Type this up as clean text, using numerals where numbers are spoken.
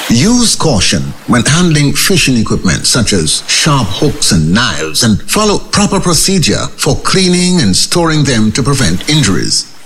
Use caution when handling fishing equipment such as sharp hooks and knives, and follow proper procedure for cleaning and storing them to prevent injuries.